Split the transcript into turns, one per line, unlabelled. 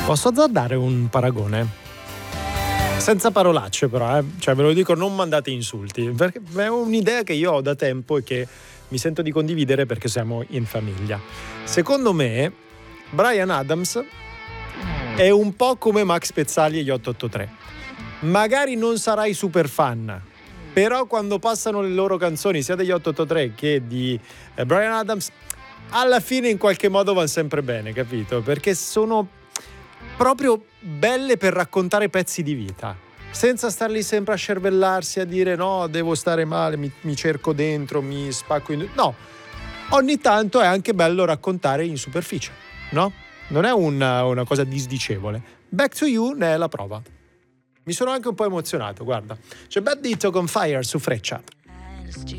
Posso azzardare un paragone? Senza parolacce però, cioè ve lo dico, non mandate insulti, perché è un'idea che io ho da tempo e che mi sento di condividere perché siamo in famiglia. Secondo me Bryan Adams è un po' come Max Pezzali e gli 883. Magari non sarai super fan, però quando passano le loro canzoni sia degli 883 che di Bryan Adams, alla fine in qualche modo vanno sempre bene, capito? Perché sono proprio belle per raccontare pezzi di vita, senza star lì sempre a scervellarsi, a dire no, devo stare male, mi cerco dentro, mi spacco in... No, ogni tanto è anche bello raccontare in superficie, no? Non è una cosa disdicevole. Back to You ne è la prova. Mi sono anche un po' emozionato, guarda. C'è Bad Ditto con Fire su Freccia.